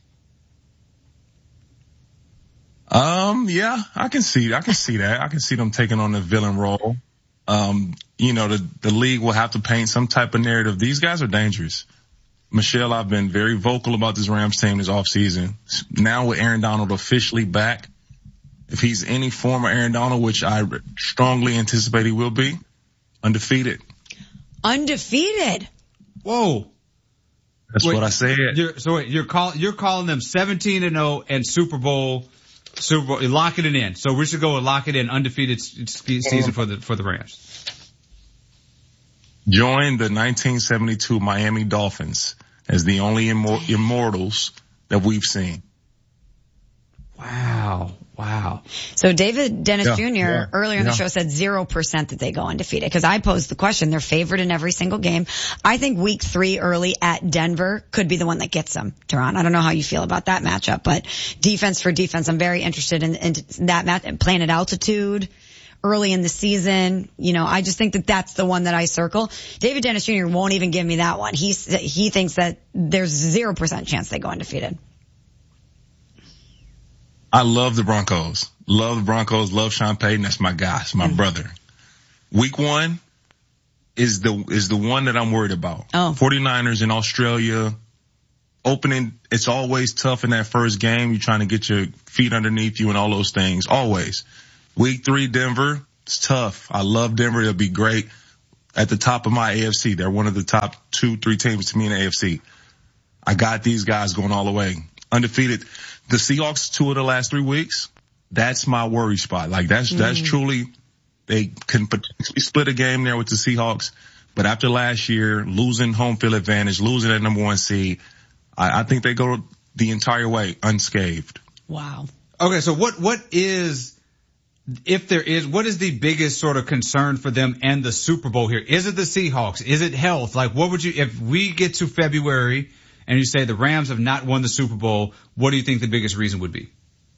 Um, yeah, I can see, I can see that. I can see them taking on the villain role. Um, you know, the, the league will have to paint some type of narrative. These guys are dangerous. Michelle, I've been very vocal about this Rams team this offseason. Now with Aaron Donald officially back, if he's any former Aaron Donald, which I strongly anticipate he will be, undefeated. Undefeated? Whoa. That's wait, what I said. You're, so wait, you're call, you're calling them seventeen and oh and Super Bowl, Super Bowl, you're locking it in. So we should go and lock it in, undefeated season for the, for the Rams. Join the nineteen seventy-two Miami Dolphins as the only immor- immortals that we've seen. Wow. Wow. So David Dennis yeah, Junior yeah, earlier in yeah. the show said zero percent that they go undefeated. Because I posed the question, they're favored in every single game. I think week three early at Denver could be the one that gets them, Teron. I don't know how you feel about that matchup, but defense for defense, I'm very interested in, in that match. Playing at altitude early in the season, you know, I just think that that's the one that I circle. David Dennis Junior won't even give me that one. He's, he thinks that there's zero percent chance they go undefeated. I love the Broncos. Love the Broncos. Love Sean Payton. That's my guy. It's my mm-hmm. brother. Week one is the, is the one that I'm worried about. Oh. 49ers in Australia. Opening, it's always tough in that first game. You're trying to get your feet underneath you and all those things. Always. Week three, Denver. It's tough. I love Denver. It'll be great. At the top of my A F C. They're one of the top two, three teams to me in the A F C. I got these guys going all the way. Undefeated. The Seahawks, two of the last three weeks, that's my worry spot. Like that's, mm. that's truly, they can potentially split a game there with the Seahawks. But after last year, losing home field advantage, losing that number one seed, I, I think they go the entire way unscathed. Wow. Okay. So what, what is, if there is, what is the biggest sort of concern for them and the Super Bowl here? Is it the Seahawks? Is it health? Like what would you, if we get to February and you say the Rams have not won the Super Bowl, what do you think the biggest reason would be?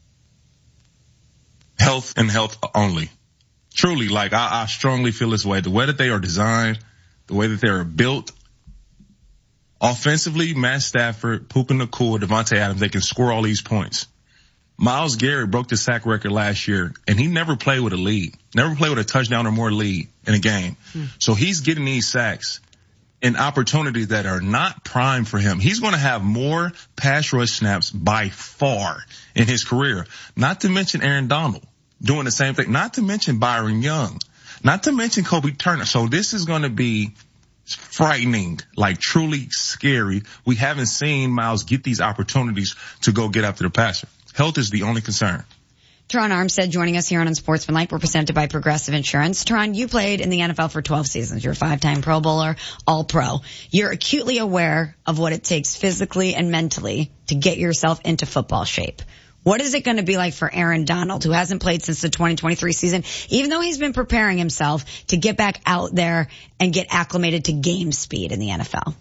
Health and health only. Truly, like I, I strongly feel this way. The way that they are designed, the way that they are built, offensively, Matt Stafford, Puka Nacua, Devontae Adams, they can score all these points. Myles Garrett broke the sack record last year, and he never played with a lead, never played with a touchdown or more lead in a game. Hmm. So he's getting these sacks and opportunities that are not prime for him. He's going to have more pass rush snaps by far in his career. Not to mention Aaron Donald doing the same thing. Not to mention Byron Young. Not to mention Kobe Turner. So this is going to be frightening, like truly scary. We haven't seen Myles get these opportunities to go get after the passer. Health is the only concern. Teron Armstead joining us here on Unsportsmanlike. We're presented by Progressive Insurance. Teron, you played in the N F L for twelve seasons. You're a five-time Pro Bowler, All-Pro. You're acutely aware of what it takes physically and mentally to get yourself into football shape. What is it going to be like for Aaron Donald, who hasn't played since the twenty twenty-three season, even though he's been preparing himself to get back out there and get acclimated to game speed in the N F L?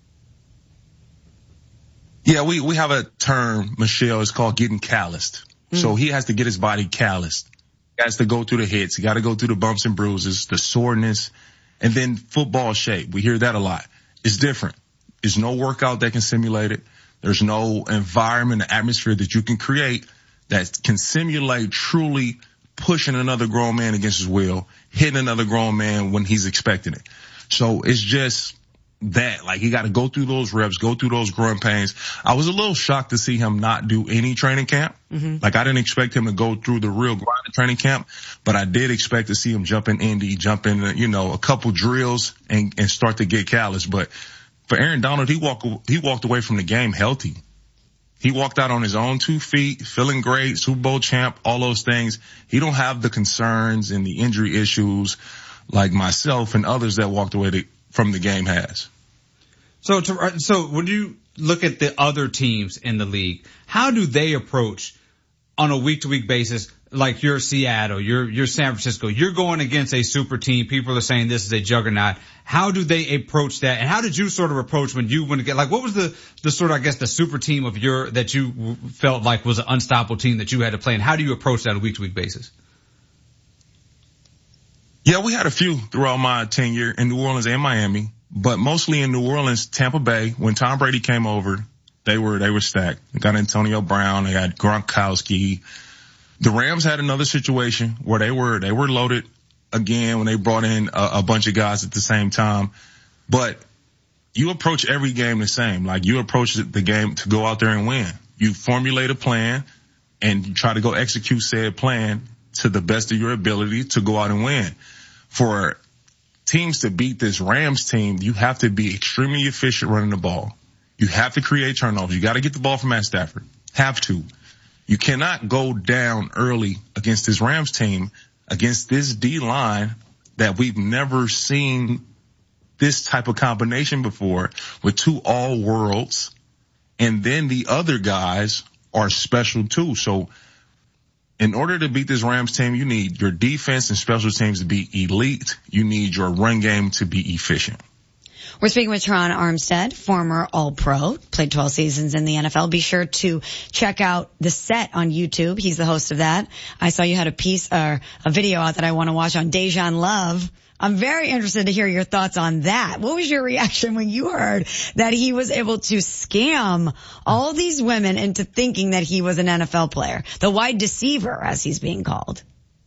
Yeah, we, we have a term, Michelle, it's called getting calloused. Mm. So he has to get his body calloused. He has to go through the hits. He got to go through the bumps and bruises, the soreness, and then football shape. We hear that a lot. It's different. There's no workout that can simulate it. There's no environment, atmosphere that you can create that can simulate truly pushing another grown man against his will, hitting another grown man when he's expecting it. So it's just that, like, he got to go through those reps, go through those growing pains. I was a little shocked to see him not do any training camp. Mm-hmm. Like, I didn't expect him to go through the real grind of training camp, but I did expect to see him jump in Indy, jump in, you know, a couple drills and, and start to get callous. But for Aaron Donald, he walked, he walked away from the game healthy. He walked out on his own two feet, feeling great, Super Bowl champ, all those things. He don't have the concerns and the injury issues like myself and others that walked away to, from the game has. So, to, so when you look at the other teams in the league, how do they approach on a week to week basis? Like you're Seattle, you're, you're San Francisco, you're going against a super team. People are saying this is a juggernaut. How do they approach that? And how did you sort of approach when you went to get, like, what was the, the sort of, I guess, the super team of your, that you felt like was an unstoppable team that you had to play? And how do you approach that on a week to week basis? Yeah, we had a few throughout my tenure in New Orleans and Miami, but mostly in New Orleans, Tampa Bay. When Tom Brady came over, they were, they were stacked. They got Antonio Brown. They had Gronkowski. The Rams had another situation where they were, they were loaded again when they brought in a, a bunch of guys at the same time. But you approach every game the same. Like you approach the game to go out there and win. You formulate a plan and you try to go execute said plan to the best of your ability to go out and win. For teams to beat this Rams team, you have to be extremely efficient running the ball. You have to create turnovers. You got to get the ball from Matt Stafford. Have to. You cannot go down early against this Rams team, against this D-line that we've never seen this type of combination before with two all-worlds. And then the other guys are special too. So in order to beat this Rams team, you need your defense and special teams to be elite. You need your run game to be efficient. We're speaking with Terron Armstead, former All-Pro, played twelve seasons in the N F L. Be sure to check out The Set on YouTube. He's the host of that. I saw you had a piece, or a video out that I want to watch on Dejan Love. I'm very interested to hear your thoughts on that. What was your reaction when you heard that he was able to scam all these women into thinking that he was an N F L player? The wide deceiver, as he's being called.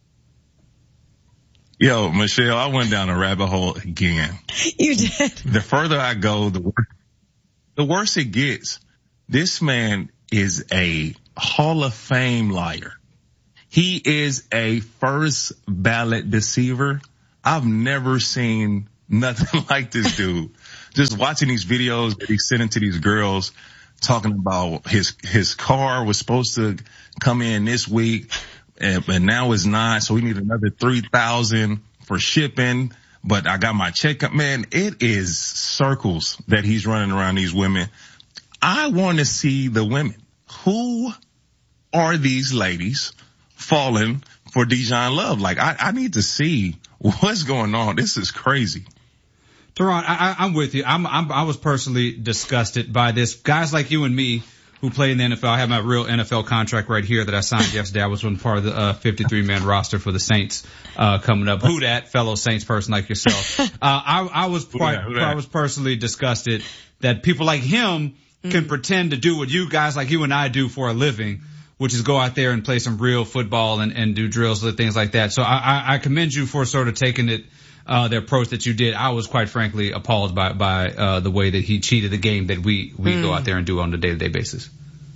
Yo, Michelle, I went down a rabbit hole again. You did. The further I go, the worse, the worse it gets. This man is a Hall of Fame liar. He is a first ballot deceiver. I've never seen nothing like this dude. Just watching these videos that he's sending to these girls talking about his, his car was supposed to come in this week. And, and now it's not, so we need another three thousand for shipping. But I got my check. Man, it is circles that he's running around these women. I want to see the women. Who are these ladies falling for Dejan Love? Like, I, I need to see what's going on. This is crazy. Terron, I, I'm with you. I'm, I'm, I was personally disgusted by this. Guys like you and me who play in the N F L. I have my real N F L contract right here that I signed yesterday. I was one part of the uh, fifty-three man roster for the Saints uh coming up. Who dat, fellow Saints person like yourself. Uh I, I was quite, I was personally disgusted that people like him can mm-hmm. pretend to do what you guys like you and I do for a living, which is go out there and play some real football and, and do drills and things like that. So I, I, I commend you for sort of taking it, uh, the approach that you did. I was quite frankly appalled by, by, uh, the way that he cheated the game that we, we mm. go out there and do on a day to day basis.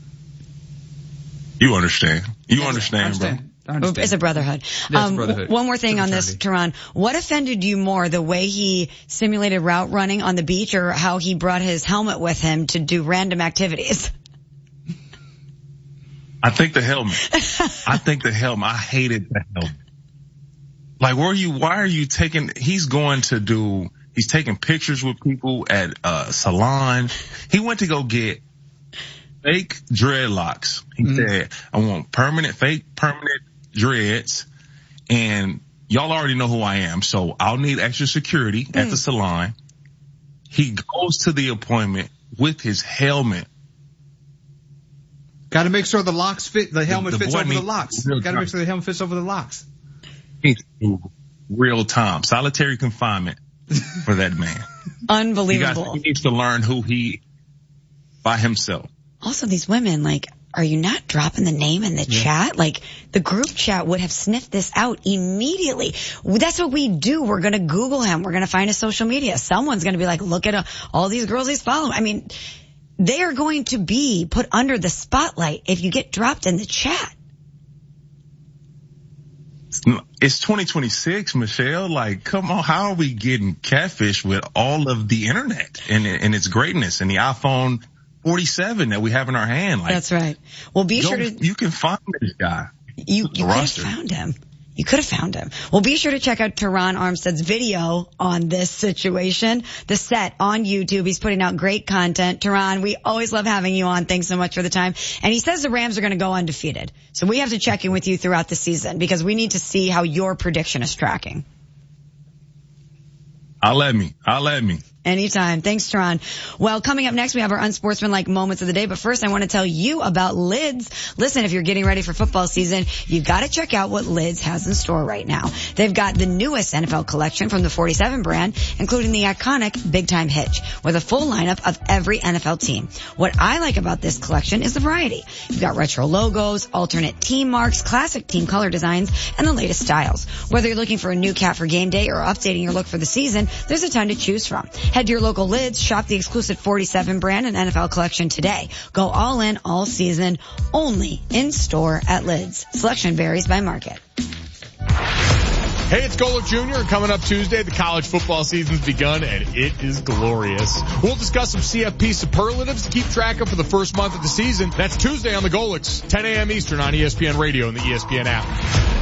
You understand. You yes, understand, understand, bro. Understand. It's a brotherhood. Yes, um, brotherhood. One more thing on this, Terron. What offended you more, the way he simulated route running on the beach or how he brought his helmet with him to do random activities? I think the helmet. I think the helmet. I hated the helmet. Like, where are you, why are you taking, he's going to do, he's taking pictures with people at a salon. He went to go get fake dreadlocks. He mm-hmm. said, I want permanent, fake permanent dreads. And y'all already know who I am. So I'll need extra security mm. at the salon. He goes to the appointment with his helmet. Got to make sure the locks fit, the helmet the, the fits over the locks. Got to make sure the helmet fits over the locks. Real time. Solitary confinement for that man. Unbelievable. He, got, he needs to learn who he by himself. Also, these women, like, are you not dropping the name in the yeah. chat? Like, the group chat would have sniffed this out immediately. That's what we do. We're going to Google him. We're going to find his social media. Someone's going to be like, look at uh, all these girls he's following. I mean, they are going to be put under the spotlight if you get dropped in the chat. It's twenty twenty-six, Michelle. Like, come on, how are we getting catfish with all of the internet and, and its greatness and the iPhone forty-seven that we have in our hand? Like, that's right. Well, be go, sure to. You can find this guy. You, you could have found him. You could have found him. Well, be sure to check out Teron Armstead's video on this situation, the set on YouTube. He's putting out great content. Teron, we always love having you on. Thanks so much for the time. And he says the Rams are going to go undefeated. So we have to check in with you throughout the season because we need to see how your prediction is tracking. I'll let me. I'll let me. Anytime. Thanks, Teron. Well, coming up next, we have our unsportsmanlike moments of the day. But first, I want to tell you about Lids. Listen, if you're getting ready for football season, you've got to check out what Lids has in store right now. They've got the newest N F L collection from the forty-seven brand, including the iconic Big Time Hitch, with a full lineup of every N F L team. What I like about this collection is the variety. You've got retro logos, alternate team marks, classic team color designs, and the latest styles. Whether you're looking for a new cat for game day or updating your look for the season, there's a ton to choose from. Head to your local Lids, shop the exclusive forty-seven brand and N F L collection today. Go all in all season, only in store at Lids. Selection varies by market. Hey, it's Golick Junior and coming up Tuesday, the college football season's begun and it is glorious. We'll discuss some C F P superlatives to keep track of for the first month of the season. That's Tuesday on the Golicks, ten a.m. Eastern on E S P N Radio and the E S P N app.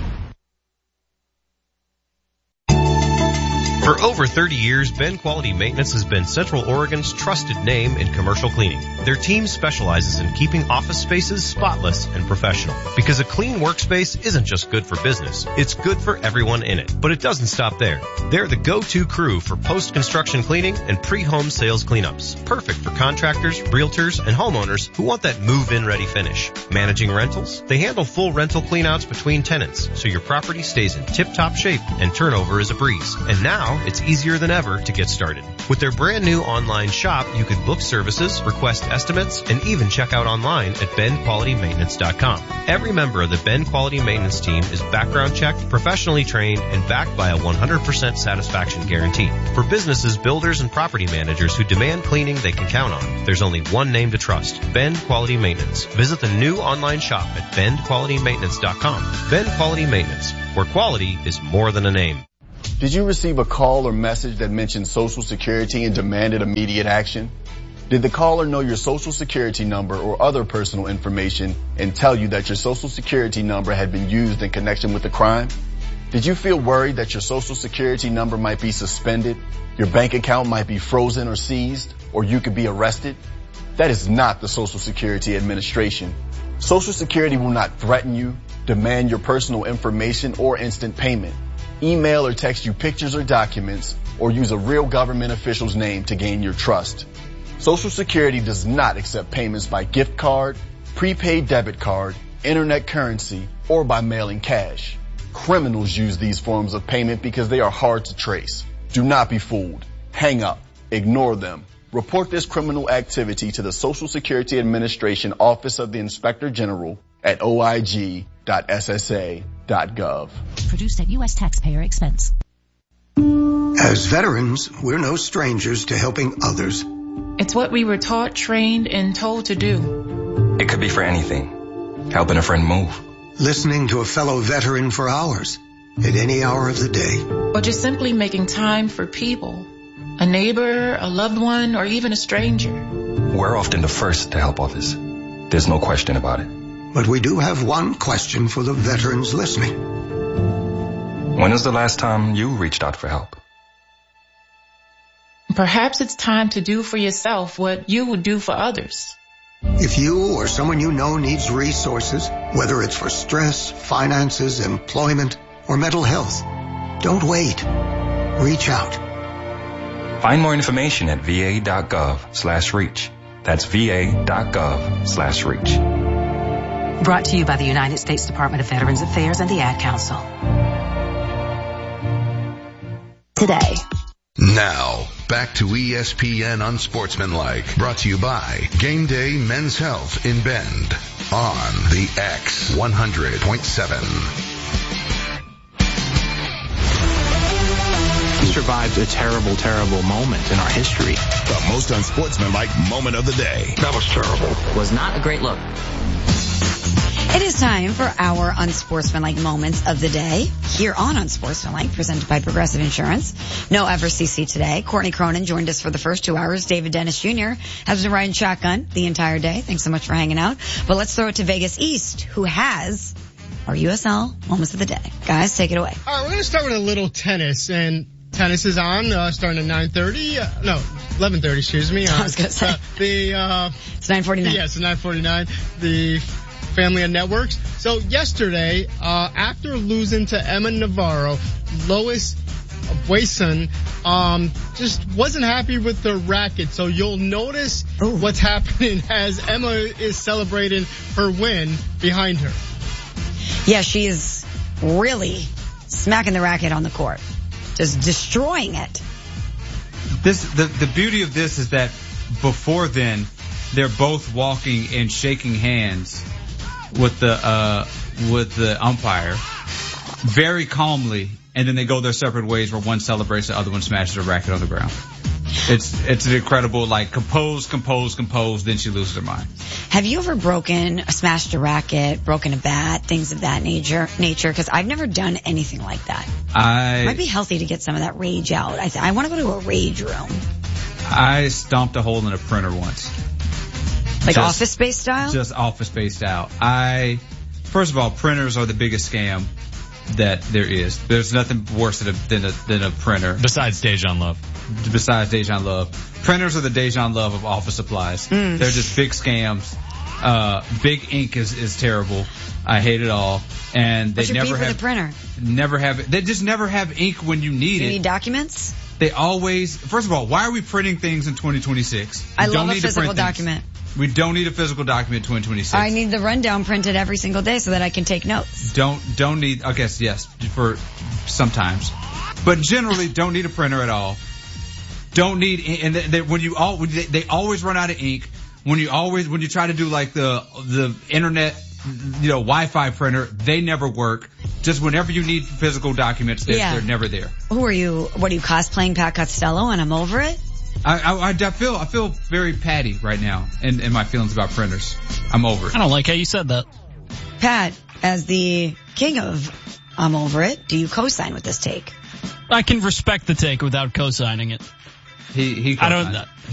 For over thirty years, Ben Quality Maintenance has been Central Oregon's trusted name in commercial cleaning. Their team specializes in keeping office spaces spotless and professional. Because a clean workspace isn't just good for business, it's good for everyone in it. But it doesn't stop there. They're the go-to crew for post-construction cleaning and pre-home sales cleanups. Perfect for contractors, realtors, and homeowners who want that move-in ready finish. Managing rentals? They handle full rental cleanouts between tenants, so your property stays in tip-top shape and turnover is a breeze. And now, it's easier than ever to get started. With their brand new online shop, you can book services, request estimates, and even check out online at ben quality maintenance dot com. Every member of the Ben Quality Maintenance team is background checked, professionally trained, and backed by a one hundred percent satisfaction guarantee. For businesses, builders, and property managers who demand cleaning they can count on, there's only one name to trust, Ben Quality Maintenance. Visit the new online shop at ben quality maintenance dot com. Ben Quality Maintenance, where quality is more than a name. Did you receive a call or message that mentioned Social Security and demanded immediate action? Did the caller know your Social Security number or other personal information and tell you that your Social Security number had been used in connection with the crime? Did you feel worried that your Social Security number might be suspended, your bank account might be frozen or seized, or you could be arrested? That is not the Social Security Administration. Social Security will not threaten you, demand your personal information, or instant payment. Email or text you pictures or documents, or use a real government official's name to gain your trust. Social Security does not accept payments by gift card, prepaid debit card, internet currency, or by mailing cash. Criminals use these forms of payment because they are hard to trace. Do not be fooled. Hang up. Ignore them. Report this criminal activity to the Social Security Administration Office of the Inspector General at o i g dot s s a dot gov. Produced at U S taxpayer expense. As veterans, we're no strangers to helping others. It's what we were taught, trained, and told to do. It could be for anything. Helping a friend move. Listening to a fellow veteran for hours, at any hour of the day. Or just simply making time for people. A neighbor, a loved one, or even a stranger. We're often the first to help others. There's no question about it. But we do have one question for the veterans listening. When was the last time you reached out for help? Perhaps it's time to do for yourself what you would do for others. If you or someone you know needs resources, whether it's for stress, finances, employment, or mental health, don't wait. Reach out. Find more information at va.gov slash reach. That's va.gov slash reach. Brought to you by the United States Department of Veterans Affairs and the Ad Council. Today. Now, back to E S P N Unsportsmanlike, brought to you by Game Day Men's Health in Bend on the X one hundred point seven. We survived a terrible, terrible moment in our history. The most unsportsmanlike moment of the day. That was terrible. Was not a great look. It is time for our unsportsmanlike moments of the day here on Unsportsmanlike, presented by Progressive Insurance. No ever C C today. Courtney Cronin joined us for the first two hours. David Dennis Junior has been riding shotgun the entire day. Thanks so much for hanging out. But let's throw it to Vegas East, who has our U S L moments of the day. Guys, take it away. All right, we're going to start with a little tennis, and tennis is on, uh, starting at nine thirty. Uh, no, eleven thirty, excuse me. Uh, I was going to say. Uh, the, uh, it's nine forty-nine. Yeah, it's nine forty-nine. The Family of Networks. So yesterday, uh, after losing to Emma Navarro, Lois Wason, um, just wasn't happy with the racket. So you'll notice Ooh. what's happening as Emma is celebrating her win behind her. Yeah, she is really smacking the racket on the court. Just destroying it. This, the, the beauty of this is that before then, they're both walking and shaking hands with the, uh, with the umpire very calmly, and then they go their separate ways where one celebrates, the other one smashes a racket on the ground. It's, it's an incredible, like, compose, compose, compose, then she loses her mind. Have you ever broken, smashed a racket, broken a bat, things of that nature, nature? Cause I've never done anything like that. I. It might be healthy to get some of that rage out. I th- I want to go to a rage room. I stomped a hole in a printer once. Like just, Office Space style? Just Office Space style. I, first of all, printers are the biggest scam that there is. There's nothing worse than a, than a, than a printer. Besides Dejan Love. Besides Dejan Love. Printers are the Dejan Love of office supplies. Mm. They're just big scams. Uh, big ink is, is terrible. I hate it all. And they What's your never beef have, with the printer? Never have, they just never have ink when you need Do you it. need documents? They always, first of all, why are we printing things in twenty twenty-six? I love a physical document. We don't need a physical document in twenty twenty-six. I need the rundown printed every single day so that I can take notes. Don't, don't need, I guess, yes, for sometimes. But generally, don't need a printer at all. Don't need, and they, they, when you all, they, they always run out of ink. When you always, when you try to do like the, the internet, you know, Wi-Fi printer, they never work. Just whenever you need physical documents, they're, yeah. they're never there. Who are you, what are you cosplaying Pat Costello and I'm over it? I, I, I feel, I feel very Patty right now in, in my feelings about printers. I'm over it. I don't like how you said that. Pat, as the king of I'm over it, do you co-sign with this take? I can respect the take without co-signing it. He, he I don't,